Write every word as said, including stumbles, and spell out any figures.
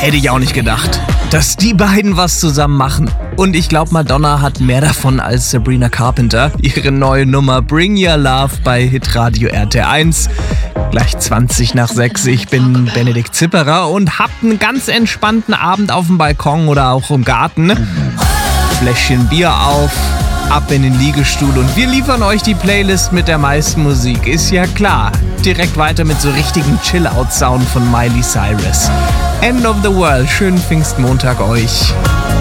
Hätte ich auch nicht gedacht, dass die beiden was zusammen machen. Und ich glaube, Madonna hat mehr davon als Sabrina Carpenter. Ihre neue Nummer Bring Your Love bei Hitradio R T eins. Gleich zwanzig nach sechs. Ich bin Benedikt Zipperer und hab einen ganz entspannten Abend auf dem Balkon oder auch im Garten. Fläschchen Bier auf, ab in den Liegestuhl und wir liefern euch die Playlist mit der meisten Musik. Ist ja klar. Direkt weiter mit so richtigen Chill-Out-Sound von Miley Cyrus. End of the World. Schönen Pfingstmontag euch.